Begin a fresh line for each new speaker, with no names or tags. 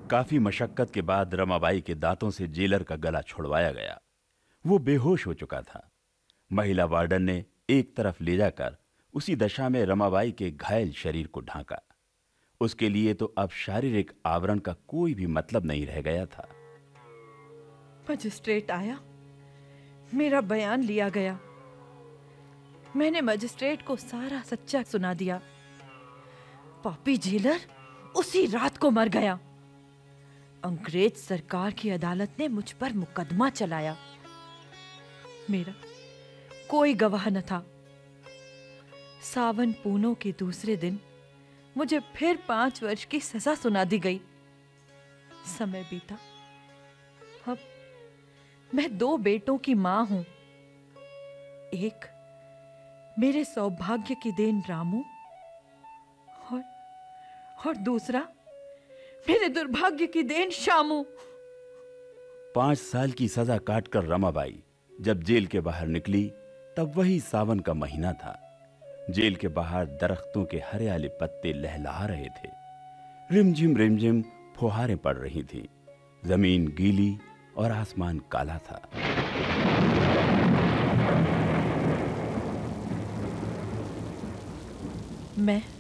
काफी मशक्कत के बाद रमाबाई के दांतों से जेलर का गला छुड़वाया गया। वो बेहोश हो चुका था। महिला वार्डन ने एक तरफ ले जाकर उसी दशा में रमाबाई के घायल शरीर को ढांका। उसके लिए तो अब शारीरिक आवरण का कोई भी मतलब नहीं रह गया था।
मजिस्ट्रेट आया, मेरा बयान लिया गया। मैंने मजिस्ट्रेट को सारा सच्चा सुना दिया। पापी जेलर उसी रात को मर गया। अंग्रेज सरकार की अदालत ने मुझ पर मुकदमा चलाया। मेरा कोई गवाह न था। सावन पूनों के दूसरे दिन मुझे फिर 5 वर्ष की सजा सुना दी गई। समय बीता। अब मैं 2 बेटों की मां हूं। एक मेरे सौभाग्य की देन रामू और दूसरा मेरे दुर्भाग्य की देन शामू।
5 साल की सजा काटकर रमाबाई जब जेल के बाहर निकली तब वही सावन का महीना था। जेल के बाहर दरख्तों के हरियाले पत्ते लहलहा रहे थे। रिमझिम फुहारें पड़ रही थीं। जमीन गीली और आसमान काला था।
मैं